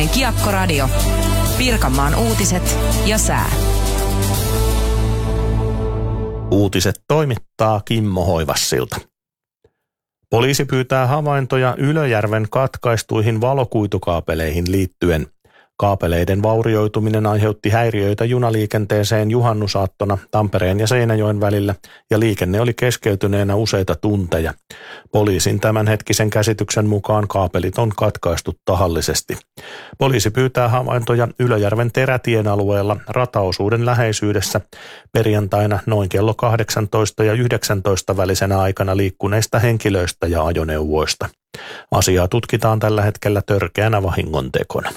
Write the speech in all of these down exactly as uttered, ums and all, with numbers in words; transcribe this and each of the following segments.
Tampereen Kiekko-radio. Pirkanmaan uutiset ja sää. Uutiset toimittaa Kimmo Hoivassilta. Poliisi pyytää havaintoja Ylöjärven katkaistuihin valokuitukaapeleihin liittyen. Kaapeleiden vaurioituminen aiheutti häiriöitä junaliikenteeseen juhannusaattona Tampereen ja Seinäjoen välillä ja liikenne oli keskeytyneenä useita tunteja. Poliisin tämänhetkisen käsityksen mukaan kaapelit on katkaistu tahallisesti. Poliisi pyytää havaintoja Ylöjärven Terätien alueella rataosuuden läheisyydessä perjantaina noin kello kahdeksantoista ja yhdeksäntoista välisenä aikana liikkuneista henkilöistä ja ajoneuvoista. Asiaa tutkitaan tällä hetkellä törkeänä vahingontekona.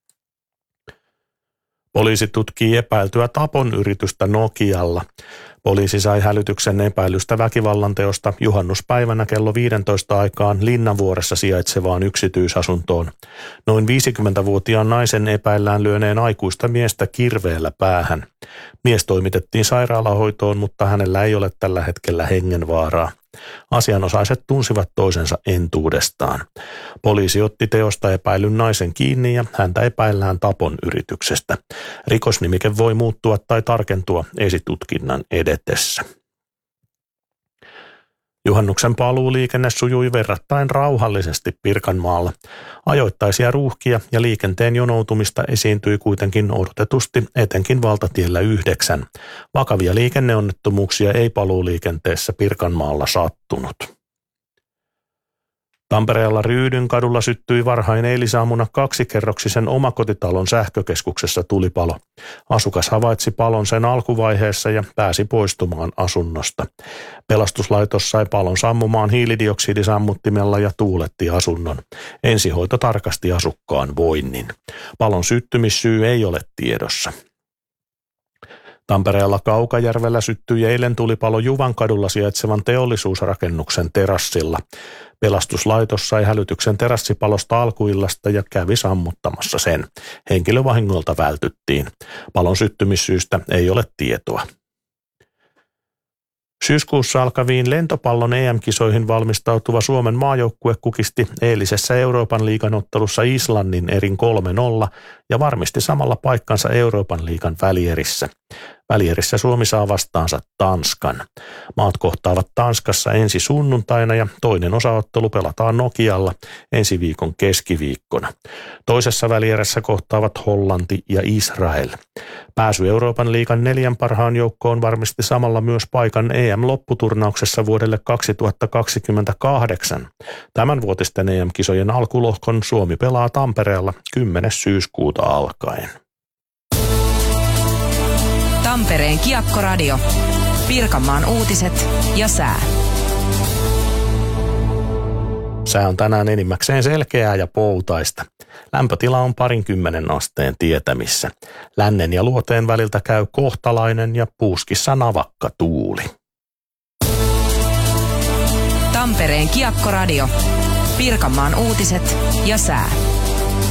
Poliisi tutkii epäiltyä tapon yritystä Nokialla. Poliisi sai hälytyksen epäilystä väkivallanteosta juhannuspäivänä kello viisitoista aikaan Linnanvuoressa sijaitsevaan yksityisasuntoon. Noin viisikymmentävuotiaan naisen epäillään lyöneen aikuista miestä kirveellä päähän. Mies toimitettiin sairaalahoitoon, mutta hänellä ei ole tällä hetkellä hengenvaaraa. Asianosaiset tunsivat toisensa entuudestaan. Poliisi otti teosta epäilyn naisen kiinni ja häntä epäillään tapon yrityksestä. Rikosnimike voi muuttua tai tarkentua esitutkinnan edetessä. Juhannuksen paluuliikenne sujui verrattain rauhallisesti Pirkanmaalla. Ajoittaisia ruuhkia ja liikenteen jonoutumista esiintyi kuitenkin odotetusti etenkin valtatiellä yhdeksän. Vakavia liikenneonnettomuuksia ei paluuliikenteessä Pirkanmaalla sattunut. Tampereella Ryydynkadulla syttyi varhain eilisaamuna kaksikerroksisen omakotitalon sähkökeskuksessa tulipalo. Asukas havaitsi palon sen alkuvaiheessa ja pääsi poistumaan asunnosta. Pelastuslaitos sai palon sammumaan hiilidioksidisammuttimella ja tuuletti asunnon. Ensihoito tarkasti asukkaan voinnin. Palon syttymissyy ei ole tiedossa. Tampereella Kaukajärvellä syttyi eilen tulipalo Juvankadulla sijaitsevan teollisuusrakennuksen terassilla. Pelastuslaitos sai hälytyksen terassipalosta alkuillasta ja kävi sammuttamassa sen. Henkilövahingolta vältyttiin. Palon syttymissyystä ei ole tietoa. Syyskuussa alkaviin lentopallon E M-kisoihin valmistautuva Suomen maajoukkue kukisti eilisessä Euroopan liigan ottelussa Islannin erin kolme nolla ja varmisti samalla paikkansa Euroopan liigan välierissä. Välierissä Suomi saa vastaansa Tanskan. Maat kohtaavat Tanskassa ensi sunnuntaina ja toinen osaottelu pelataan Nokialla ensi viikon keskiviikkona. Toisessa välierissä kohtaavat Hollanti ja Israel. Pääsy Euroopan liigan neljän parhaan joukkoon varmisti samalla myös paikan E M-lopputurnauksessa vuodelle kaksituhattakaksikymmentäkahdeksan. Tämänvuotisten E M-kisojen alkulohkon Suomi pelaa Tampereella kymmenes syyskuuta alkaen. Tampereen Kiekko-radio. Pirkanmaan uutiset ja sää. Sää on tänään enimmäkseen selkeää ja poutaista. Lämpötila on parinkymmenen asteen tietämissä. Lännen ja luoteen väliltä käy kohtalainen ja puuskissa navakka tuuli. Tampereen Kiekko-radio. Pirkanmaan uutiset ja sää.